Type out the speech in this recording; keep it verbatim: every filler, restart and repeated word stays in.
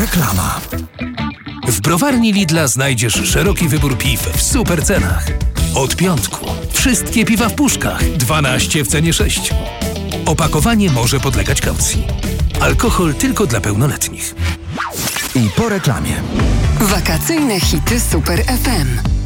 Reklama. W browarni Lidla znajdziesz szeroki wybór piw w super cenach. Od piątku. Wszystkie piwa w puszkach. dwanaście w cenie sześciu. Opakowanie może podlegać kaucji. Alkohol tylko dla pełnoletnich. I po reklamie. Wakacyjne hity Super F M.